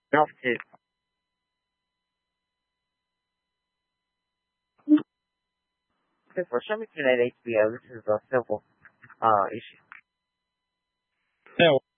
Off to. For some reason at HBO, this is a simple issue. Yeah,